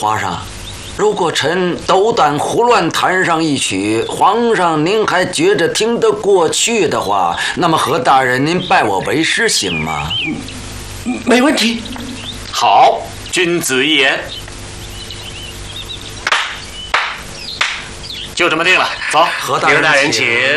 皇上，如果臣斗胆胡乱弹上一曲，皇上您还觉着听得过去的话，那么何大人您拜我为师行吗？ 没问题。 好，君子一言，就这么定了。走， 何大人刘大人请。